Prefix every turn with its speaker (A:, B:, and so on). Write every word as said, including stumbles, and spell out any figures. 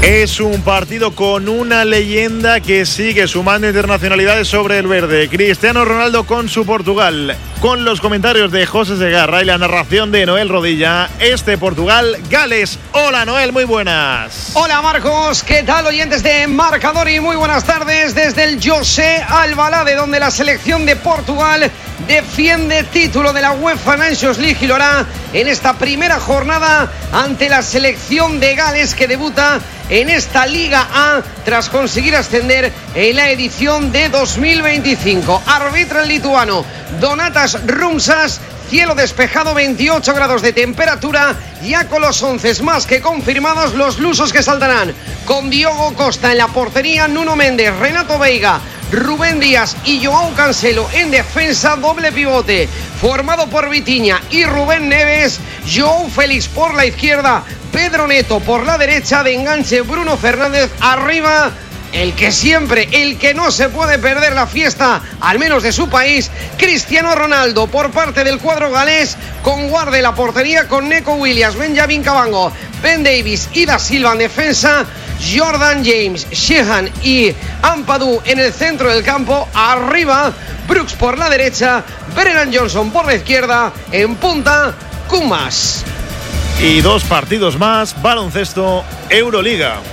A: Es un partido con una leyenda que sigue sumando internacionalidades sobre el verde. Cristiano Ronaldo con su Portugal. Con los comentarios de José Segarra y la narración de Noel Rodilla. Este Portugal-Gales. Hola Noel, muy buenas.
B: Hola Marcos, ¿qué tal oyentes de Marcador? Y muy buenas tardes desde el José Alvalade, donde la selección de Portugal defiende título de la UEFA Nations League y lo hará en esta primera jornada ante la selección de Gales, que debuta en esta Liga A tras conseguir ascender en la edición de dos mil veinticinco. Arbitra el lituano Donatas Rumsas. Cielo despejado, veintiocho grados de temperatura, ya con los once más que confirmados los lusos que saltarán. Con Diogo Costa en la portería, Nuno Méndez, Renato Veiga, Rubén Díaz y Joao Cancelo en defensa, doble pivote formado por Vitinha y Rubén Neves. Joao Félix por la izquierda, Pedro Neto por la derecha, de enganche Bruno Fernández. Arriba el que siempre, el que no se puede perder la fiesta, al menos de su país, Cristiano Ronaldo por parte del cuadro galés, con guarda en la portería con Neco Williams, Benjamin Cabango, Ben Davies y Da Silva en defensa, Jordan James, Sheehan y Ampadu en el centro del campo. Arriba Brooks por la derecha, Brennan Johnson por la izquierda, en punta Kumas.
A: Y dos partidos más, baloncesto, Euroliga.